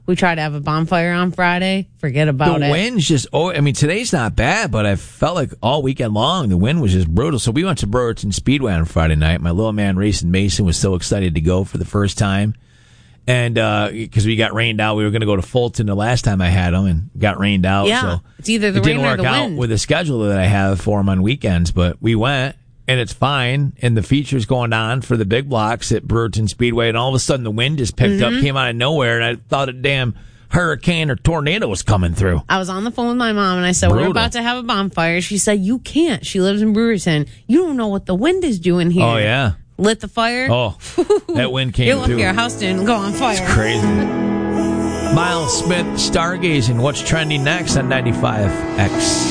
We tried to have a bonfire on Friday. Forget about it. The wind's just, today's not bad, but I felt like all weekend long the wind was just brutal. So we went to Brewerton Speedway on Friday night. My little man, Racing Mason, was so excited to go for the first time. And because we got rained out, we were going to go to Fulton the last time I had him and got rained out. Yeah, so it's either the rain or the wind. It didn't work out with the schedule that I have for him on weekends, but we went. And it's fine, and the feature's going on for the big blocks at Brewerton Speedway, and all of a sudden the wind just picked up, came out of nowhere, and I thought a damn hurricane or tornado was coming through. I was on the phone with my mom, and I said, we're about to have a bonfire. She said, you can't. She lives in Brewerton. You don't know what the wind is doing here. Oh, yeah. Lit the fire. Oh, that wind came You're lucky through. your house didn't go on fire. It's crazy. Miles Smith, Stargazing. What's trending next on 95X?